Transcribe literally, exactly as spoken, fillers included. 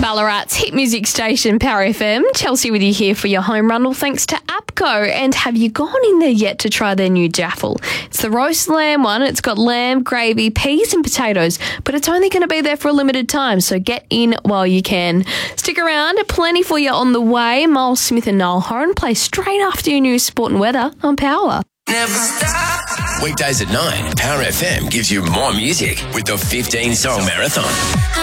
Ballarat's hit music station, Power F M. Chelsea with you here for your home run. Well, thanks to APCO. And have you gone in there yet to try their new Jaffle? It's the roast lamb one. It's got lamb, gravy, peas and potatoes, but it's only going to be there for a limited time, so get in while you can. Stick around. Plenty for you on the way. Miles Smith and Noel Horan play straight after your news, sport and weather on Power. Never stop. Weekdays at nine, Power F M gives you more music with the fifteen song marathon.